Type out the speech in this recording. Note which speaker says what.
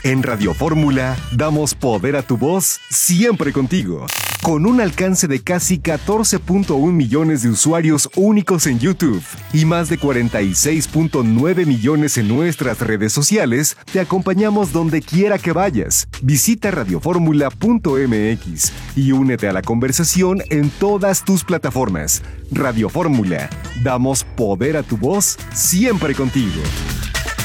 Speaker 1: En Radio Fórmula damos poder a tu voz siempre contigo. Con un alcance de casi 14.1 millones de usuarios únicos en YouTube y más de 46.9 millones en nuestras redes sociales, te acompañamos donde quiera que vayas. Visita radioformula.mx y únete a la conversación en todas tus plataformas. Radio Fórmula, damos poder a tu voz siempre contigo.